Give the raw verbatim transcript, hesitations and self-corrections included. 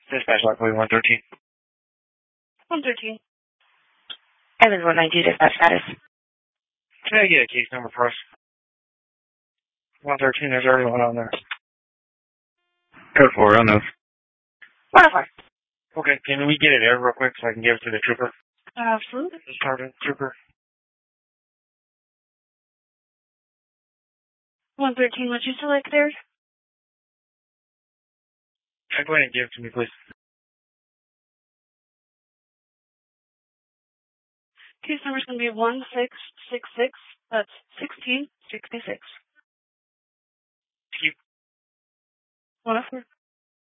Dispatch Lockwood one thirteen. one thirteen. Evans one ninety-two, dispatch status. Can I get a case number for us? one thirteen, there's already one on there. Code four, unknown. one oh four. Okay, can we get it there real quick so I can give it to the trooper? Absolutely. The sergeant, trooper. one thirteen, what you select there? Yeah, go ahead and give it to me, please. Case number's going to be one six six six. That's sixteen sixty-six. Thank you. one oh four.